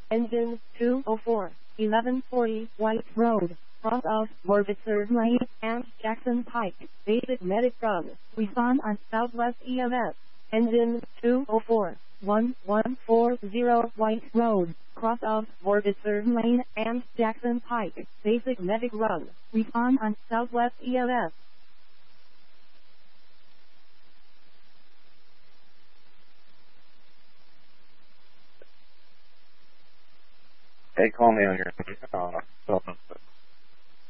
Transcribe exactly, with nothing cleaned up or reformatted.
Engine two oh four, eleven forty White Road, cross of Warvitzer Lane and Jackson Pike. Basic medic run. Respond on Southwest E M S. Engine two oh four, one one four zero White Road, cross of Warvitzer Lane and Jackson Pike. Basic medic run. Respond on Southwest E M S. Hey, call me on your uh, cell phone.